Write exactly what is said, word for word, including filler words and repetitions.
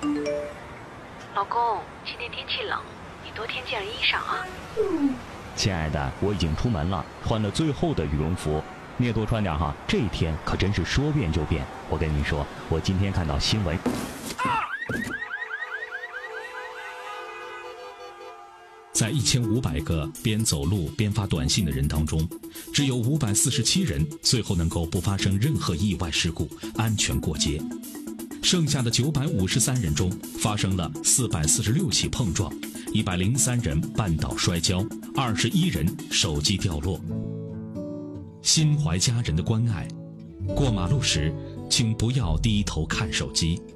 老公，今天天气冷，你多添件衣裳啊。 亲爱的，我已经出门了，穿了最厚的羽绒服，你也多穿点哈。这一天可真是说变就变。我跟你说，我今天看到新闻。啊在一千五百个边走路边发短信的人当中，只有五百四十七人最后能够不发生任何意外事故，安全过街。剩下的九百五十三人中，发生了四百四十六起碰撞，一百零三人绊倒摔跤，二十一人手机掉落。心怀家人的关爱，过马路时请不要低头看手机。